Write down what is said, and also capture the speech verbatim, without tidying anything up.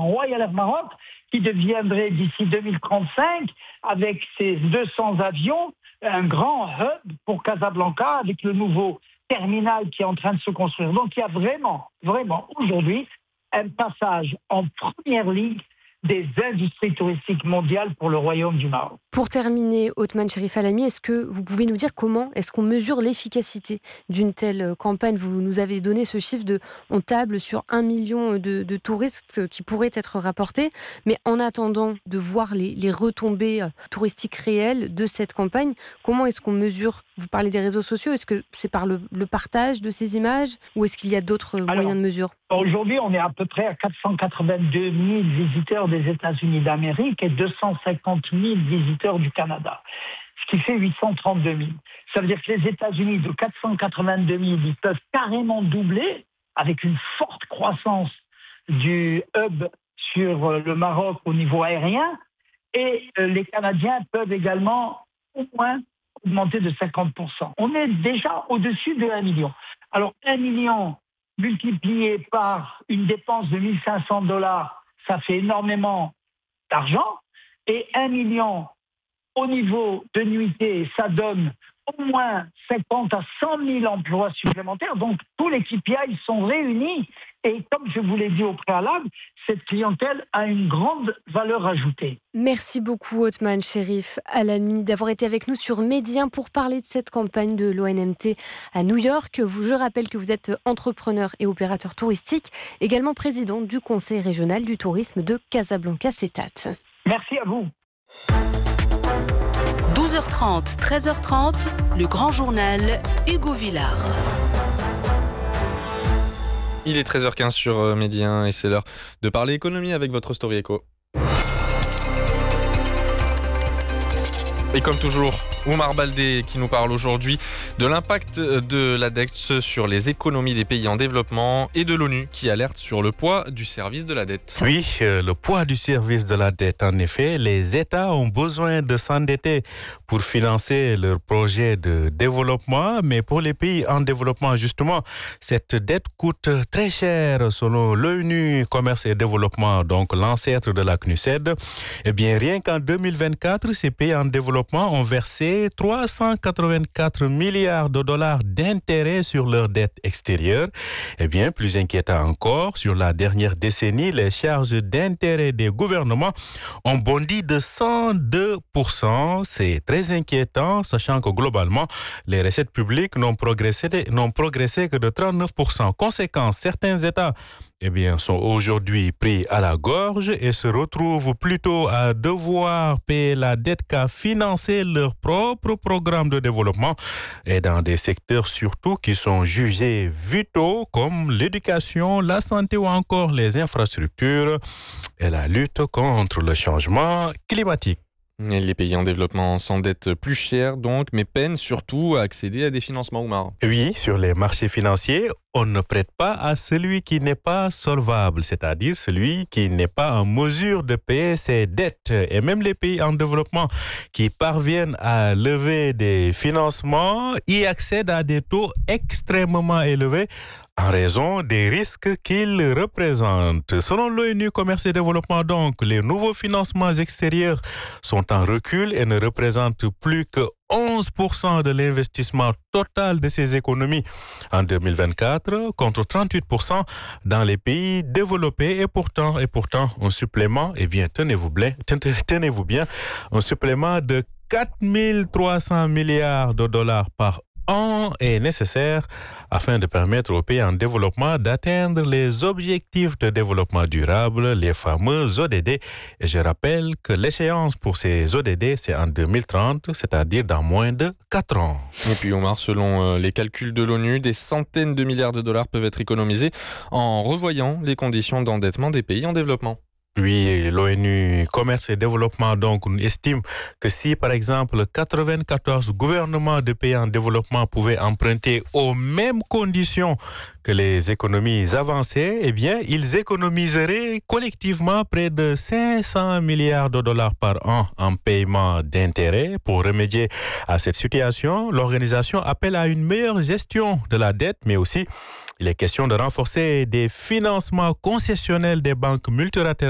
Royal Air Maroc, qui deviendrait d'ici deux mille trente-cinq, avec ses deux cents avions, un grand hub pour Casablanca, avec le nouveau terminal qui est en train de se construire. Donc il y a vraiment, vraiment aujourd'hui un passage en première ligue des industries touristiques mondiales pour le Royaume du Maroc. Pour terminer, Othman Cherif Alami, est-ce que vous pouvez nous dire comment est-ce qu'on mesure l'efficacité d'une telle campagne ? Vous nous avez donné ce chiffre de on table sur un million de, de touristes qui pourraient être rapportés, mais en attendant de voir les, les retombées touristiques réelles de cette campagne, comment est-ce qu'on mesure ? Vous parlez des réseaux sociaux, est-ce que c'est par le, le partage de ces images ou est-ce qu'il y a d'autres Alors, moyens de mesure ? Aujourd'hui, on est à peu près à quatre cent quatre-vingt-deux mille visiteurs des États-Unis d'Amérique et deux cent cinquante mille visiteurs du Canada, ce qui fait huit cent trente-deux mille. Ça veut dire que les États-Unis, de quatre cent quatre-vingt-deux mille, ils peuvent carrément doubler avec une forte croissance du hub sur le Maroc au niveau aérien, et les Canadiens peuvent également au moins augmenter de cinquante pour cent. On est déjà au-dessus de un million. Alors un million multiplié par une dépense de mille cinq cents dollars, ça fait énormément d'argent. Et un million au niveau de nuitée, ça donne au moins cinquante à cent mille emplois supplémentaires. Donc, tous les K P I sont réunis. Et comme je vous l'ai dit au préalable, cette clientèle a une grande valeur ajoutée. Merci beaucoup, Othman Cherif Alami, d'avoir été avec nous sur Média pour parler de cette campagne de l'O N M T à New York. Je rappelle que vous êtes entrepreneur et opérateur touristique, également président du Conseil régional du tourisme de Casablanca-Cétat. Merci à vous. douze heures trente, treize heures trente, le grand journal Hugo Villard. Il est treize heures quinze sur Média et c'est l'heure de parler économie avec votre Story Echo. Et comme toujours, Oumar Baldé qui nous parle aujourd'hui de l'impact de la dette sur les économies des pays en développement et de l'ONU qui alerte sur le poids du service de la dette. Oui, euh, le poids du service de la dette. En effet, les États ont besoin de s'endetter pour financer leurs projets de développement, mais pour les pays en développement, justement, cette dette coûte très cher selon l'ONU Commerce et Développement, donc l'ancêtre de la C N U S E D. Eh bien, rien qu'en deux mille vingt-quatre, ces pays en développement ont versé trois cent quatre-vingt-quatre milliards de dollars d'intérêts sur leurs dettes extérieures. Eh bien, plus inquiétant encore, sur la dernière décennie, les charges d'intérêt des gouvernements ont bondi de cent deux pour cent. C'est très inquiétant, sachant que globalement, les recettes publiques n'ont progressé, n'ont progressé que de trente-neuf pour cent. Conséquence, certains États eh bien, sont aujourd'hui pris à la gorge et se retrouvent plutôt à devoir payer la dette qu'à financer leur propre programme de développement et dans des secteurs surtout qui sont jugés vitaux comme l'éducation, la santé ou encore les infrastructures et la lutte contre le changement climatique. Et les pays en développement s'endettent plus cher donc, mais peinent surtout à accéder à des financements, Oumar. Oui, sur les marchés financiers, on ne prête pas à celui qui n'est pas solvable, c'est-à-dire celui qui n'est pas en mesure de payer ses dettes. Et même les pays en développement qui parviennent à lever des financements y accèdent à des taux extrêmement élevés en raison des risques qu'ils représentent. Selon l'ONU Commerce et Développement, donc, les nouveaux financements extérieurs sont en recul et ne représentent plus que onze pour cent de l'investissement total de ces économies en deux mille vingt-quatre, contre trente-huit pour cent dans les pays développés. Et pourtant, et pourtant, un supplément, eh bien, tenez-vous bien, tenez-vous bien, un supplément de quatre mille trois cents milliards de dollars par an est nécessaire afin de permettre aux pays en développement d'atteindre les objectifs de développement durable, les fameux O D D. Et je rappelle que l'échéance pour ces O D D, c'est en deux mille trente, c'est-à-dire dans moins de quatre ans. Et puis Omar, selon les calculs de l'ONU, des centaines de milliards de dollars peuvent être économisés en revoyant les conditions d'endettement des pays en développement. Oui, l'ONU Commerce et Développement donc estime que si par exemple quatre-vingt-quatorze gouvernements de pays en développement pouvaient emprunter aux mêmes conditions que les économies avancées, eh bien ils économiseraient collectivement près de cinq cents milliards de dollars par an en paiement d'intérêts. Pour remédier à cette situation, l'organisation appelle à une meilleure gestion de la dette, mais aussi il est question de renforcer des financements concessionnels des banques multilatérales